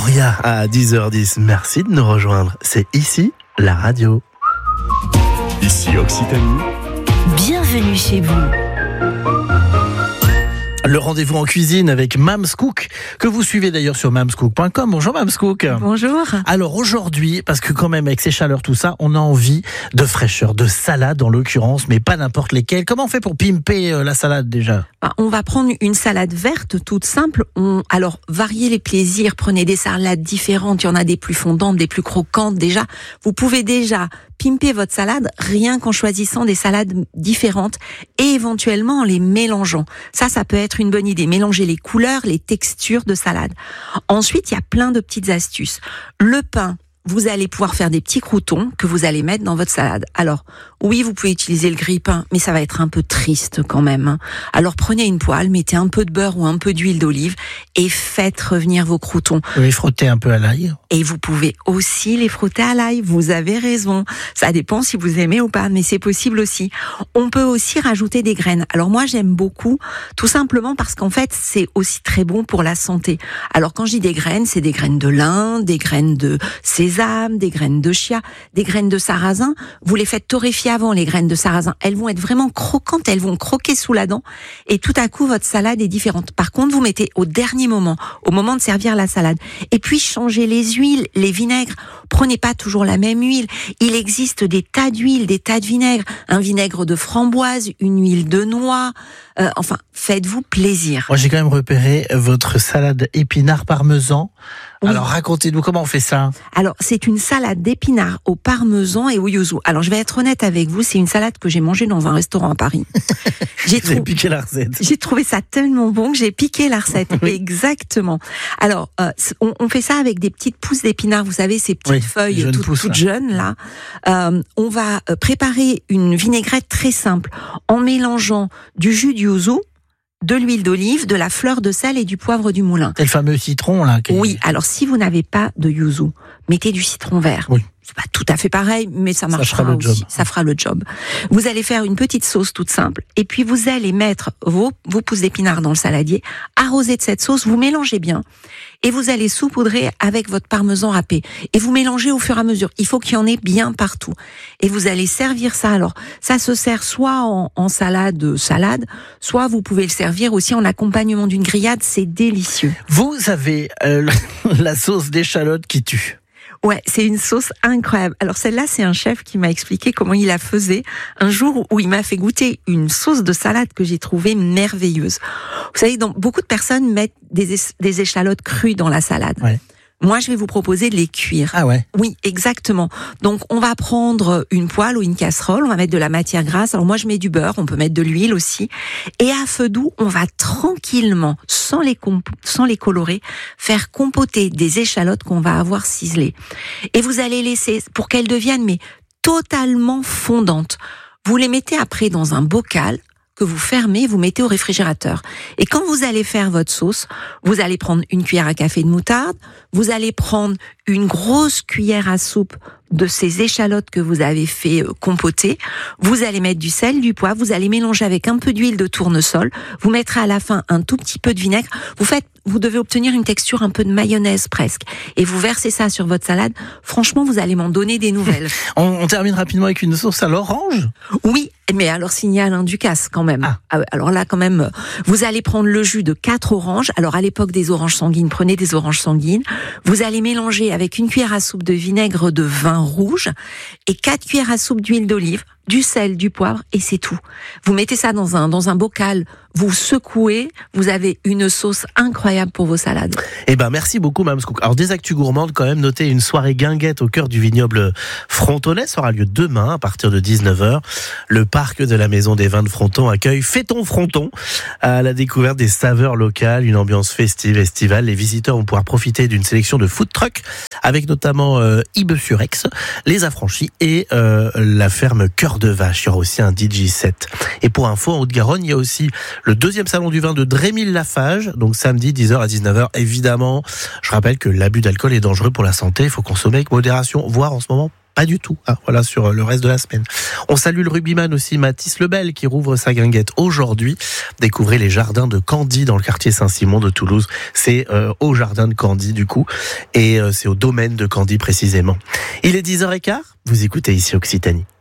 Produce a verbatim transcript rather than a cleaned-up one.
Gloria à dix heures dix. Merci de nous rejoindre. C'est ici la radio. Ici Occitanie. Bienvenue chez vous. Le rendez-vous en cuisine avec Mams Cook, que vous suivez d'ailleurs sur mams cook point com. Bonjour Mams Cook. Bonjour. Alors aujourd'hui, parce que quand même avec ces chaleurs tout ça, on a envie de fraîcheur, de salade en l'occurrence, mais pas n'importe lesquelles. Comment on fait pour pimper euh, la salade déjà ? On va prendre une salade verte toute simple. On... Alors, variez les plaisirs, prenez des salades différentes. Il y en a des plus fondantes, des plus croquantes déjà. Vous pouvez déjà pimper votre salade rien qu'en choisissant des salades différentes et éventuellement en les mélangeant. Ça, ça peut être une bonne idée. Mélanger les couleurs, les textures de salade. Ensuite, il y a plein de petites astuces. Le pain. Vous allez pouvoir faire des petits croûtons que vous allez mettre dans votre salade. Alors, oui, vous pouvez utiliser le grille-pain, mais ça va être un peu triste quand même. Alors, prenez une poêle, mettez un peu de beurre ou un peu d'huile d'olive et faites revenir vos croûtons. Vous les frottez un peu à l'ail. Et vous pouvez aussi les frotter à l'ail. Vous avez raison. Ça dépend si vous aimez ou pas, mais c'est possible aussi. On peut aussi rajouter des graines. Alors moi, j'aime beaucoup, tout simplement parce qu'en fait, c'est aussi très bon pour la santé. Alors, quand je dis des graines, c'est des graines de lin, des graines de sésame, des graines de chia, des graines de sarrasin. Vous les faites torréfier avant, les graines de sarrasin. Elles vont être vraiment croquantes, elles vont croquer sous la dent. Et tout à coup, votre salade est différente. Par contre, vous mettez au dernier moment, au moment de servir la salade. Et puis, changez les huiles, les vinaigres. Prenez pas toujours la même huile. Il existe des tas d'huiles, des tas de vinaigres. Un vinaigre de framboise, une huile de noix. Euh, enfin, faites-vous plaisir. Moi, j'ai quand même repéré votre salade épinard parmesan. Oui. Alors, racontez-nous comment on fait ça. Alors, c'est une salade d'épinards au parmesan et au yuzu. Alors, je vais être honnête avec vous, c'est une salade que j'ai mangée dans un restaurant à Paris. J'ai, Vous avez trou... piqué la recette. j'ai trouvé ça tellement bon que j'ai piqué la recette. Oui. Exactement. Alors, euh, on, on fait ça avec des petites pousses d'épinards, vous savez, ces petites oui, feuilles jeunes toutes, pousses, toutes là. jeunes, là. Euh, on va préparer une vinaigrette très simple en mélangeant du jus de yuzu, de l'huile d'olive, de la fleur de sel et du poivre du moulin. C'est le fameux citron, là. Qui... Oui, alors si vous n'avez pas de yuzu, mettez du citron vert. Oui. C'est pas tout à fait pareil, mais ça marchera ça fera le aussi. job. Ça fera le job. Vous allez faire une petite sauce toute simple, et puis vous allez mettre vos, vos pousses d'épinards dans le saladier, arroser de cette sauce, vous mélangez bien, et vous allez saupoudrer avec votre parmesan râpé. Et vous mélangez au fur et à mesure. Il faut qu'il y en ait bien partout. Et vous allez servir ça. Alors, ça se sert soit en, en salade, salade, soit vous pouvez le servir aussi en accompagnement d'une grillade. C'est délicieux. Vous avez euh, la sauce d'échalote qui tue. Ouais, c'est une sauce incroyable. Alors celle-là, c'est un chef qui m'a expliqué comment il la faisait un jour où il m'a fait goûter une sauce de salade que j'ai trouvée merveilleuse. Vous savez, donc, beaucoup de personnes mettent des, des échalotes crues dans la salade. Ouais. Moi, je vais vous proposer de les cuire. Ah ouais. Oui, exactement. Donc, on va prendre une poêle ou une casserole, on va mettre de la matière grasse. Alors moi, je mets du beurre, on peut mettre de l'huile aussi. Et à feu doux, on va tranquillement, sans les, comp- sans les colorer, faire compoter des échalotes qu'on va avoir ciselées. Et vous allez laisser, pour qu'elles deviennent mais totalement fondantes, vous les mettez après dans un bocal que vous fermez, vous mettez au réfrigérateur. Et quand vous allez faire votre sauce, vous allez prendre une cuillère à café de moutarde, vous allez prendre une grosse cuillère à soupe de ces échalotes que vous avez fait compoter, vous allez mettre du sel, du poivre, vous allez mélanger avec un peu d'huile de tournesol, vous mettrez à la fin un tout petit peu de vinaigre, vous faites, vous devez obtenir une texture un peu de mayonnaise presque, et vous versez ça sur votre salade, franchement vous allez m'en donner des nouvelles. on, on termine rapidement avec une sauce à l'orange. Oui, mais alors signale un Ducasse quand même. Ah. Alors là quand même, vous allez prendre le jus de quatre oranges, alors à l'époque des oranges sanguines, prenez des oranges sanguines, vous allez mélanger avec une cuillère à soupe de vinaigre de vin rouge et quatre cuillères à soupe d'huile d'olive, du sel, du poivre et c'est tout. Vous mettez ça dans un dans un bocal, vous secouez, vous avez une sauce incroyable pour vos salades. Eh ben merci beaucoup Mams Cook. Alors des actus gourmandes quand même, notez une soirée guinguette au cœur du vignoble frontonais, ça aura lieu demain à partir de dix-neuf heures. Le parc de la Maison des Vins de Fronton accueille Fêtons Fronton à la découverte des saveurs locales, une ambiance festive, estivale. Les visiteurs vont pouvoir profiter d'une sélection de food trucks avec notamment euh, Ibe-sur-Aix, les Affranchis et euh, la ferme Cœur de Vache. Il y aura aussi un D J set. Et pour info, en Haute-Garonne, il y a aussi le deuxième salon du vin de Drémil-Lafage, donc samedi dix heures à dix-neuf heures. Évidemment, je rappelle que l'abus d'alcool est dangereux pour la santé. Il faut consommer avec modération, voire en ce moment pas du tout. Hein, voilà, sur le reste de la semaine. On salue le rugbyman aussi, Mathis Lebel, qui rouvre sa guinguette aujourd'hui. Découvrez les jardins de Candy dans le quartier Saint-Simon de Toulouse. C'est euh, au jardin de Candy, du coup. Et euh, c'est au domaine de Candy, précisément. Il est dix heures quinze. Vous écoutez ici Occitanie.